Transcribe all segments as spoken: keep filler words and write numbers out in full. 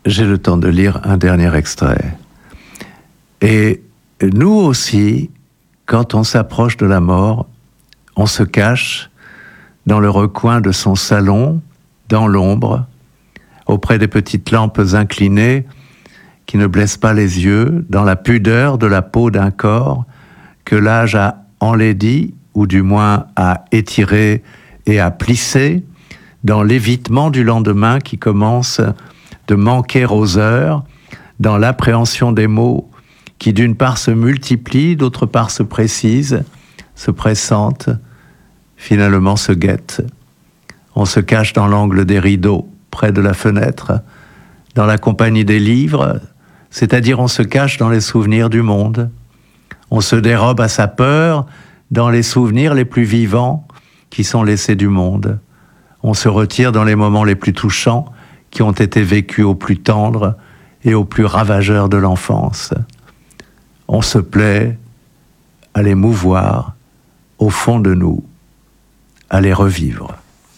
j'ai le temps de lire un dernier extrait. Et nous aussi, quand on s'approche de la mort, on se cache dans le recoin de son salon, dans l'ombre, auprès des petites lampes inclinées qui ne blessent pas les yeux, dans la pudeur de la peau d'un corps que l'âge a enlaidi, ou du moins a étiré et a plissé, dans l'évitement du lendemain qui commence de manquer aux heures, dans l'appréhension des mots qui d'une part se multiplient, d'autre part se précisent, se pressentent, finalement se guettent. On se cache dans l'angle des rideaux, près de la fenêtre, dans la compagnie des livres, c'est-à-dire on se cache dans les souvenirs du monde. On se dérobe à sa peur dans les souvenirs les plus vivants qui sont laissés du monde. On se retire dans les moments les plus touchants qui ont été vécus au plus tendre et au plus ravageur de l'enfance. On se plaît à les mouvoir au fond de nous, à les revivre.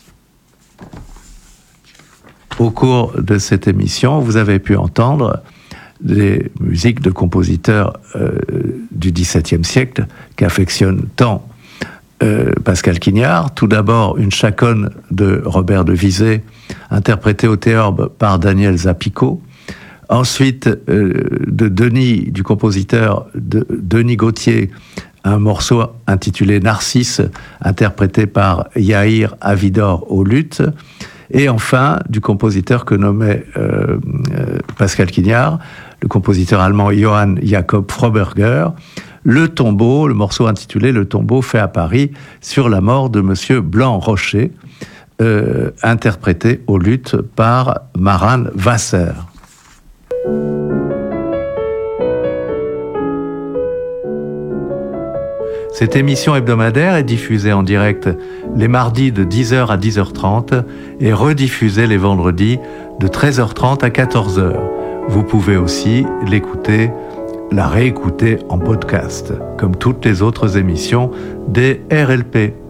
Au cours de cette émission, vous avez pu entendre des musiques de compositeurs euh, du dix-septième siècle qu'affectionne tant euh, Pascal Quignard. Tout d'abord, une chaconne de Robert de Vizet, interprétée au théorbe par Daniel Zapico. Ensuite, euh, de Denis, du compositeur de Denis Gautier, un morceau intitulé Narcisse, interprété par Yair Avidor au luth. Et enfin, du compositeur que nommait euh, euh, Pascal Quignard, le compositeur allemand Johann Jakob Froberger, Le tombeau, le morceau intitulé Le tombeau fait à Paris, sur la mort de Monsieur Blanc-Rocher, euh, interprété au luth par Maran Wasser. Cette émission hebdomadaire est diffusée en direct les mardis de dix heures à dix heures trente et rediffusée les vendredis de treize heures trente à quatorze heures. Vous pouvez aussi l'écouter, la réécouter en podcast, comme toutes les autres émissions des R L P.